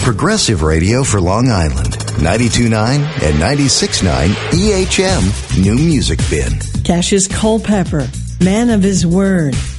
Progressive radio for Long Island. 92.9 and 96.9 EHM New Music Bin. Cassius Culpepper, man of his word.